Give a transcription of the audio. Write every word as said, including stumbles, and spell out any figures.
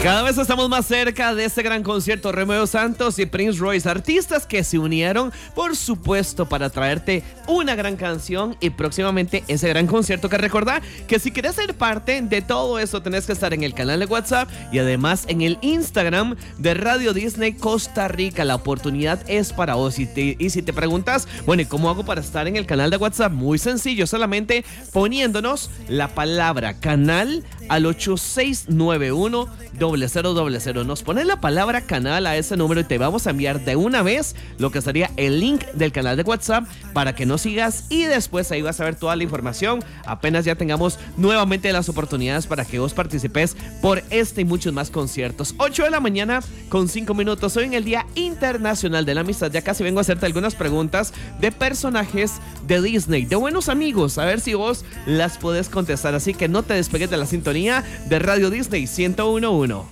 Cada vez estamos más cerca de este gran concierto. Romeo Santos y Prince Royce, artistas que se unieron, por supuesto, para traerte una gran canción y próximamente ese gran concierto. Que recordá que si querés ser parte de todo eso, tenés que estar en el canal de WhatsApp y además en el Instagram de Radio Disney Costa Rica. La oportunidad es para vos. Y, te, y si te preguntas, bueno, ¿y cómo hago para estar en el canal de WhatsApp? Muy sencillo, solamente poniéndonos la palabra canal al ocho seis nueve uno cero cero cero cero. Nos pones la palabra canal a ese número y te vamos a enviar de una vez lo que sería el link del canal de WhatsApp para que nos sigas, y después ahí vas a ver toda la información apenas ya tengamos nuevamente las oportunidades para que vos participes por este y muchos más conciertos. ocho de la mañana con cinco minutos. Hoy en el Día Internacional de la Amistad. Ya casi vengo a hacerte algunas preguntas de personajes de Disney, de buenos amigos, a ver si vos las podés contestar. Así que no te despegues de la sintonía de Radio Disney ciento uno punto uno.